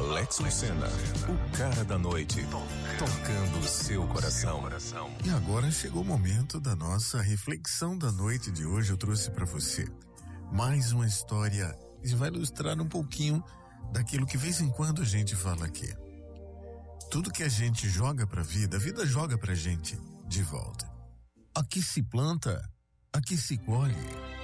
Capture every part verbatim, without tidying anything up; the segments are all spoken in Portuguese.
Alex Lucena, o cara da noite, tocando o seu coração. E agora chegou o momento da nossa reflexão da noite de hoje. Eu trouxe para você mais uma história que vai ilustrar um pouquinho daquilo que de vez em quando a gente fala aqui. Tudo que a gente joga pra vida, a vida joga pra gente de volta. Aqui se planta, aqui se colhe.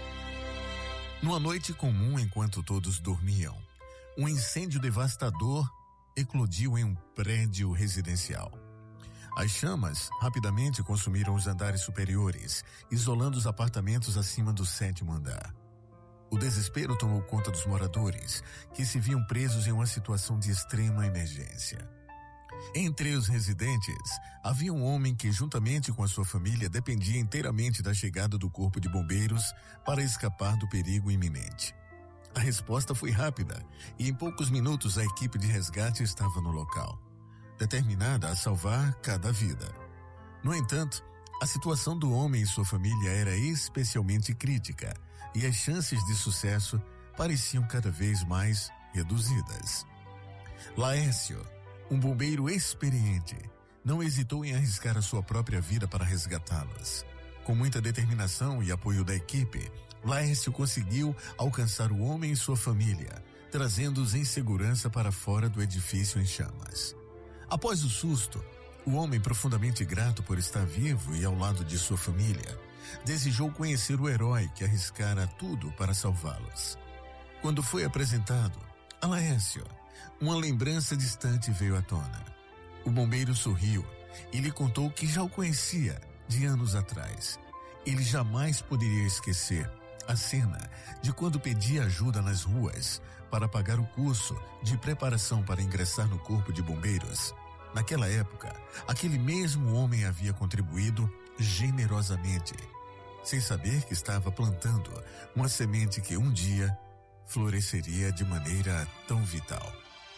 Numa noite comum, enquanto todos dormiam, um incêndio devastador eclodiu em um prédio residencial. As chamas rapidamente consumiram os andares superiores, isolando os apartamentos acima do sétimo andar. O desespero tomou conta dos moradores, que se viam presos em uma situação de extrema emergência. Entre os residentes, havia um homem que, juntamente com a sua família, dependia inteiramente da chegada do corpo de bombeiros para escapar do perigo iminente. A resposta foi rápida e em poucos minutos a equipe de resgate estava no local, determinada a salvar cada vida. No entanto, a situação do homem e sua família era especialmente crítica e as chances de sucesso pareciam cada vez mais reduzidas. Laércio, um bombeiro experiente, não hesitou em arriscar a sua própria vida para resgatá-los. Com muita determinação e apoio da equipe, Laércio conseguiu alcançar o homem e sua família, trazendo-os em segurança para fora do edifício em chamas. Após o susto, o homem, profundamente grato por estar vivo e ao lado de sua família, desejou conhecer o herói que arriscara tudo para salvá-los. Quando foi apresentado a Laércio, uma lembrança distante veio à tona. O bombeiro sorriu e lhe contou que já o conhecia de anos atrás. Ele jamais poderia esquecer a cena de quando pedia ajuda nas ruas para pagar o curso de preparação para ingressar no corpo de bombeiros. Naquela época, aquele mesmo homem havia contribuído generosamente, sem saber que estava plantando uma semente que um dia floresceria de maneira tão vital.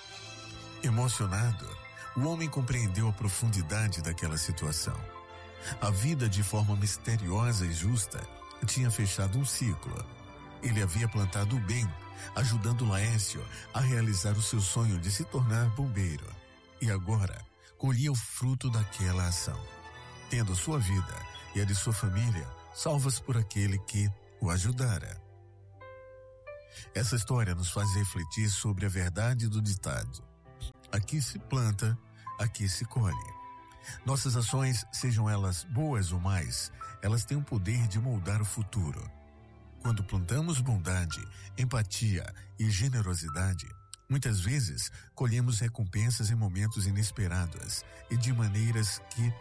Emocionado, o homem compreendeu a profundidade daquela situação. A vida, de forma misteriosa e justa, tinha fechado um ciclo. Ele havia plantado o bem, ajudando Laércio a realizar o seu sonho de se tornar bombeiro. E agora, colhia o fruto daquela ação, tendo sua vida e a de sua família salvas por aquele que o ajudara. Essa história nos faz refletir sobre a verdade do ditado: aqui se planta, aqui se colhe. Nossas ações, sejam elas boas ou más, elas têm o poder de moldar o futuro. Quando plantamos bondade, empatia e generosidade, muitas vezes colhemos recompensas em momentos inesperados e de maneiras que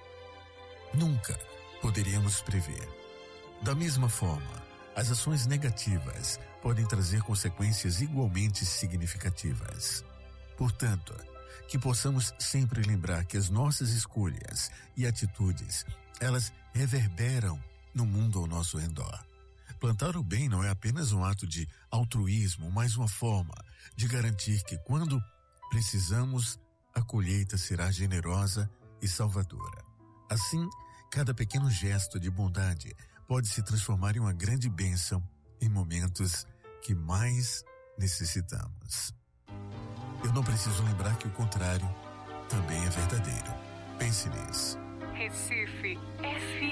nunca poderíamos prever. Da mesma forma, as ações negativas podem trazer consequências igualmente significativas. Portanto, que possamos sempre lembrar que as nossas escolhas e atitudes, elas reverberam no mundo ao nosso redor. Plantar o bem não é apenas um ato de altruísmo, mas uma forma de garantir que quando precisamos, a colheita será generosa e salvadora. Assim, cada pequeno gesto de bondade pode se transformar em uma grande bênção em momentos que mais necessitamos. Eu não preciso lembrar que o contrário também é verdadeiro. Pense nisso. Recife F